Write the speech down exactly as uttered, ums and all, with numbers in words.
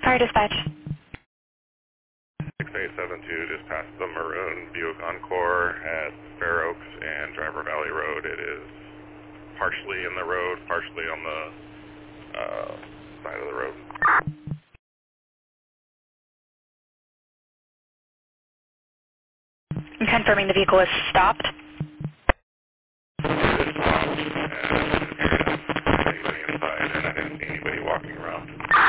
Fire dispatch. six eight seven two, just past the maroon Buick Encore at Fair Oaks and Driver Valley Road. It is partially in the road, partially on the uh, side of the road. I'm confirming the vehicle is stopped. It is stopped, and anybody inside, and I didn't see anybody walking around.